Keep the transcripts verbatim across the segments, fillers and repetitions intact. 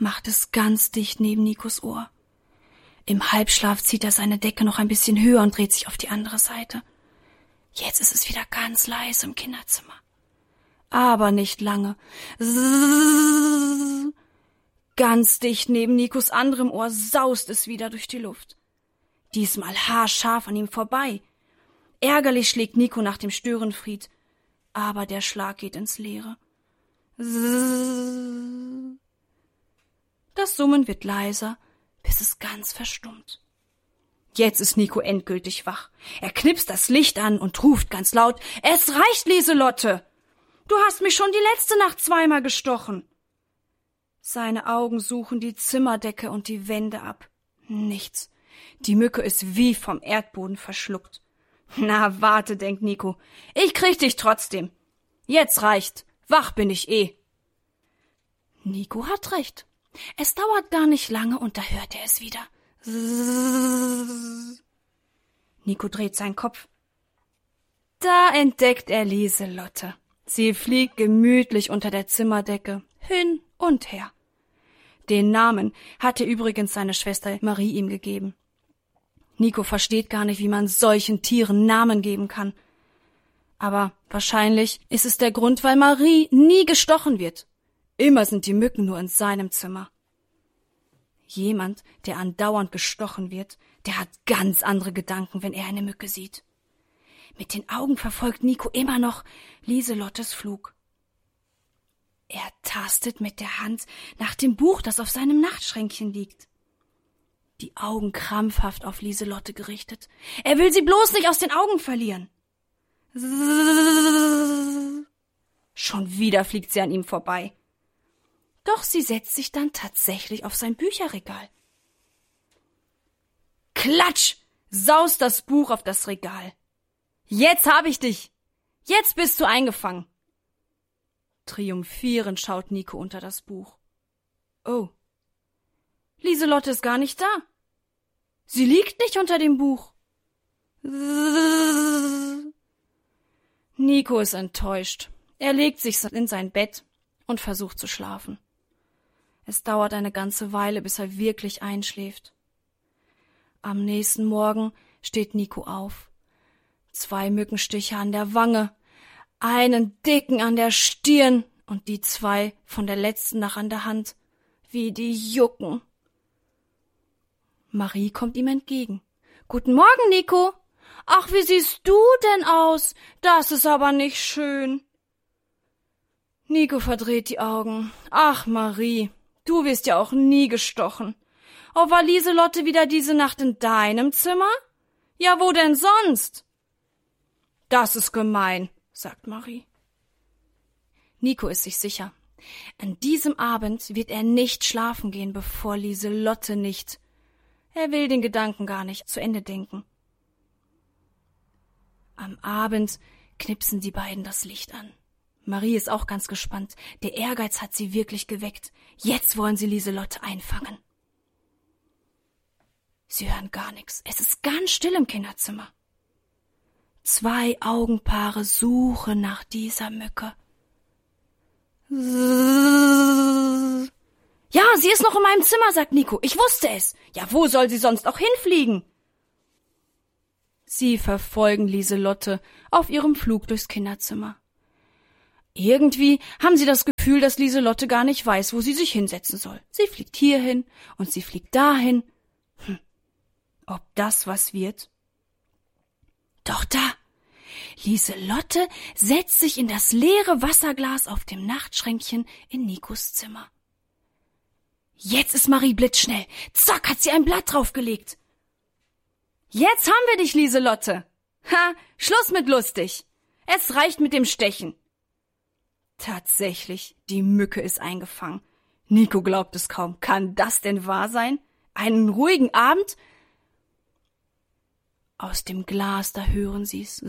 macht es ganz dicht neben Nikos Ohr. Im Halbschlaf zieht er seine Decke noch ein bisschen höher und dreht sich auf die andere Seite. Jetzt ist es wieder ganz leise im Kinderzimmer. Aber nicht lange. Zzzz. Ganz dicht neben Nikos anderem Ohr saust es wieder durch die Luft. Diesmal haarscharf an ihm vorbei. Ärgerlich schlägt Nico nach dem Störenfried, aber der Schlag geht ins Leere. Zzzz. Das Summen wird leiser, bis es ganz verstummt. Jetzt ist Nico endgültig wach. Er knipst das Licht an und ruft ganz laut: »Es reicht, Lieselotte! Du hast mich schon die letzte Nacht zweimal gestochen!« Seine Augen suchen die Zimmerdecke und die Wände ab. Nichts. Die Mücke ist wie vom Erdboden verschluckt. »Na, warte«, denkt Nico. »Ich krieg dich trotzdem. Jetzt reicht. Wach bin ich eh.« Nico hat recht. Es dauert gar nicht lange und da hört er es wieder. Zzzz. Nico dreht seinen Kopf. Da entdeckt er Lieselotte. Sie fliegt gemütlich unter der Zimmerdecke hin und her. Den Namen hatte übrigens seine Schwester Marie ihm gegeben. Nico versteht gar nicht, wie man solchen Tieren Namen geben kann. Aber wahrscheinlich ist es der Grund, weil Marie nie gestochen wird. Immer sind die Mücken nur in seinem Zimmer. Jemand, der andauernd gestochen wird, der hat ganz andere Gedanken, wenn er eine Mücke sieht. Mit den Augen verfolgt Nico immer noch Lieselottes Flug. Er tastet mit der Hand nach dem Buch, das auf seinem Nachtschränkchen liegt. Die Augen krampfhaft auf Lieselotte gerichtet. Er will sie bloß nicht aus den Augen verlieren. Schon wieder fliegt sie an ihm vorbei. Doch sie setzt sich dann tatsächlich auf sein Bücherregal. Klatsch! Saust das Buch auf das Regal. Jetzt hab ich dich! Jetzt bist du eingefangen! Triumphierend schaut Nico unter das Buch. Oh, Lieselotte ist gar nicht da. Sie liegt nicht unter dem Buch. Nico ist enttäuscht. Er legt sich in sein Bett und versucht zu schlafen. Es dauert eine ganze Weile, bis er wirklich einschläft. Am nächsten Morgen steht Nico auf. Zwei Mückenstiche an der Wange, einen dicken an der Stirn und die zwei von der letzten Nacht an der Hand. Wie die jucken. Marie kommt ihm entgegen. »Guten Morgen, Nico. Ach, wie siehst du denn aus? Das ist aber nicht schön.« Nico verdreht die Augen. »Ach, Marie, du wirst ja auch nie gestochen. Oh, war Lieselotte wieder diese Nacht in deinem Zimmer? Ja, wo denn sonst?« »Das ist gemein«, sagt Marie. Nico ist sich sicher. An diesem Abend wird er nicht schlafen gehen, bevor Lieselotte nicht. Er will den Gedanken gar nicht zu Ende denken. Am Abend knipsen die beiden das Licht an. Marie ist auch ganz gespannt. Der Ehrgeiz hat sie wirklich geweckt. Jetzt wollen sie Lieselotte einfangen. Sie hören gar nichts. Es ist ganz still im Kinderzimmer. Zwei Augenpaare suchen nach dieser Mücke. »Ja, sie ist noch in meinem Zimmer«, sagt Nico. »Ich wusste es. Ja, wo soll sie sonst auch hinfliegen?« Sie verfolgen Lieselotte auf ihrem Flug durchs Kinderzimmer. Irgendwie haben sie das Gefühl, dass Lieselotte gar nicht weiß, wo sie sich hinsetzen soll. Sie fliegt hierhin und sie fliegt dahin. Hm. Ob das was wird? Doch da! Lieselotte setzt sich in das leere Wasserglas auf dem Nachtschränkchen in Nikos Zimmer. Jetzt ist Marie blitzschnell. Zack, hat sie ein Blatt draufgelegt. »Jetzt haben wir dich, Lieselotte!« »Ha, Schluss mit lustig! Es reicht mit dem Stechen!« Tatsächlich, die Mücke ist eingefangen. Nico glaubt es kaum. Kann das denn wahr sein? Einen ruhigen Abend? Aus dem Glas, da hören sie's.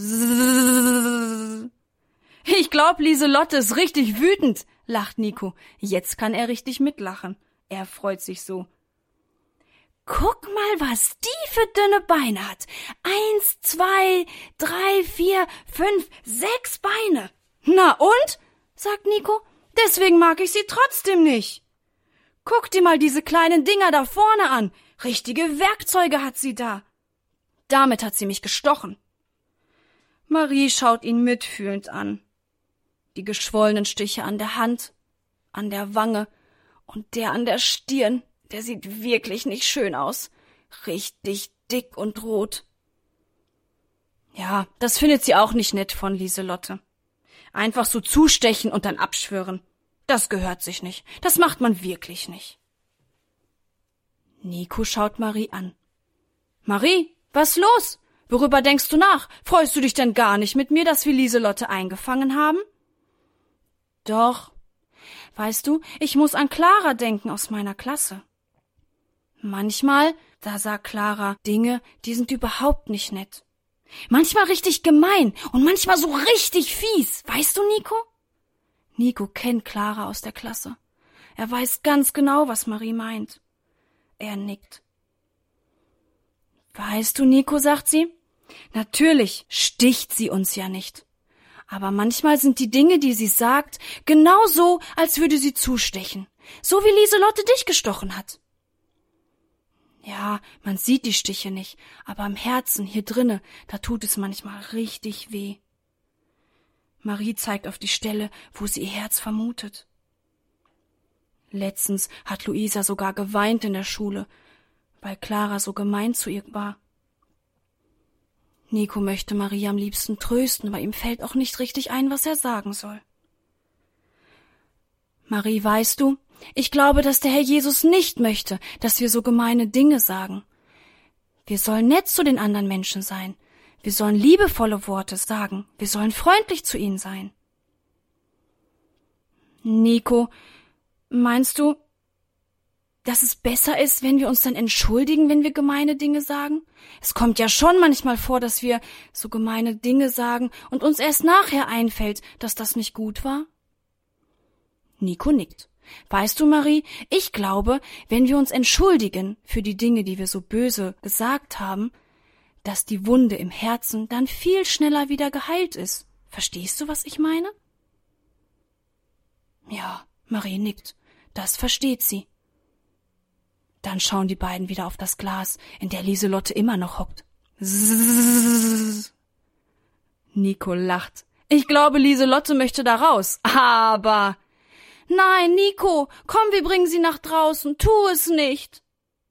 »Ich glaub, Lieselotte ist richtig wütend«, lacht Nico. Jetzt kann er richtig mitlachen. Er freut sich so. »Guck mal, was die für dünne Beine hat. Eins, zwei, drei, vier, fünf, sechs Beine.« »Na und?«, sagt Nico. »Deswegen mag ich sie trotzdem nicht.« Guck dir mal diese kleinen Dinger da vorne an. Richtige Werkzeuge hat sie da. Damit hat sie mich gestochen. Marie schaut ihn mitfühlend an. Die geschwollenen Stiche an der Hand, an der Wange und der an der Stirn, der sieht wirklich nicht schön aus. Richtig dick und rot. Ja, das findet sie auch nicht nett von Lieselotte. Einfach so zustechen und dann abschwören. Das gehört sich nicht. Das macht man wirklich nicht. Nico schaut Marie an. Marie, was los? Worüber denkst du nach? Freust du dich denn gar nicht mit mir, dass wir Lieselotte eingefangen haben? Doch. Weißt du, ich muss an Clara denken aus meiner Klasse. Manchmal, da sagt Clara Dinge, die sind überhaupt nicht nett. Manchmal richtig gemein und manchmal so richtig fies. Weißt du, Nico? Nico kennt Clara aus der Klasse. Er weiß ganz genau, was Marie meint. Er nickt. Weißt du, Nico, sagt sie, natürlich sticht sie uns ja nicht. Aber manchmal sind die Dinge, die sie sagt, genau so, als würde sie zustechen. So wie Lieselotte dich gestochen hat. Ja, man sieht die Stiche nicht, aber am Herzen, hier drinne, da tut es manchmal richtig weh. Marie zeigt auf die Stelle, wo sie ihr Herz vermutet. Letztens hat Luisa sogar geweint in der Schule, weil Clara so gemein zu ihr war. Nico möchte Marie am liebsten trösten, aber ihm fällt auch nicht richtig ein, was er sagen soll. Marie, weißt du, ich glaube, dass der Herr Jesus nicht möchte, dass wir so gemeine Dinge sagen. Wir sollen nett zu den anderen Menschen sein. Wir sollen liebevolle Worte sagen. Wir sollen freundlich zu ihnen sein. Nico, meinst du, dass es besser ist, wenn wir uns dann entschuldigen, wenn wir gemeine Dinge sagen? Es kommt ja schon manchmal vor, dass wir so gemeine Dinge sagen und uns erst nachher einfällt, dass das nicht gut war. Nico nickt. Weißt du, Marie, ich glaube, wenn wir uns entschuldigen für die Dinge, die wir so böse gesagt haben, dass die Wunde im Herzen dann viel schneller wieder geheilt ist. Verstehst du, was ich meine? Ja, Marie nickt. Das versteht sie. Dann schauen die beiden wieder auf das Glas, in der Lieselotte immer noch hockt. Zzzz. Nico lacht. Ich glaube, Lieselotte möchte da raus. Aber... Nein, Nico, komm, wir bringen sie nach draußen. Tu es nicht.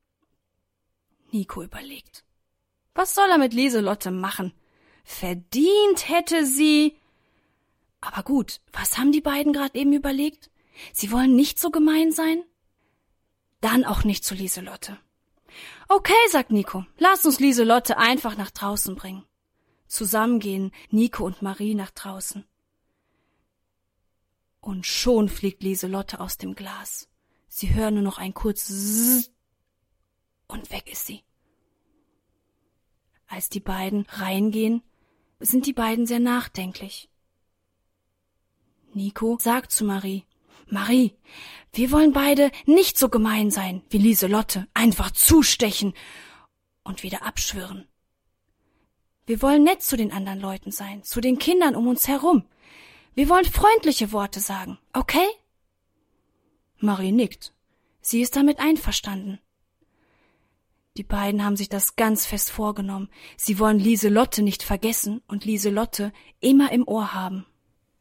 Nico überlegt. Was soll er mit Lieselotte machen? Verdient hätte sie... Aber gut, was haben die beiden gerade eben überlegt? Sie wollen nicht so gemein sein? Dann auch nicht zu Lieselotte. Okay, sagt Nico, lass uns Lieselotte einfach nach draußen bringen. Zusammen gehen Nico und Marie nach draußen. Und schon fliegt Lieselotte aus dem Glas. Sie hören nur noch ein kurzes Zzz und weg ist sie. Als die beiden reingehen, sind die beiden sehr nachdenklich. Nico sagt zu Marie, Marie, wir wollen beide nicht so gemein sein wie Lieselotte, einfach zustechen und wieder abschwören. Wir wollen nett zu den anderen Leuten sein, zu den Kindern um uns herum. Wir wollen freundliche Worte sagen, okay? Marie nickt. Sie ist damit einverstanden. Die beiden haben sich das ganz fest vorgenommen. Sie wollen Lieselotte nicht vergessen und Lieselotte immer im Ohr haben.